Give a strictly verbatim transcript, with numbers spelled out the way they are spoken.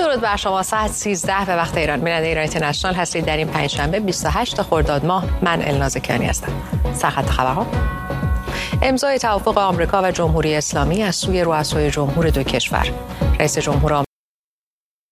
درود بر شما. ساعت سیزده به وقت ایران، بیننده ایران اینترنشنال هستید. در این پنجشنبه بیست و هشت خرداد ماه من الناز کیانی هستم. سرخط خبرها: امضای توافق آمریکا و جمهوری اسلامی از سوی رؤسای جمهور دو کشور. رئیس جمهور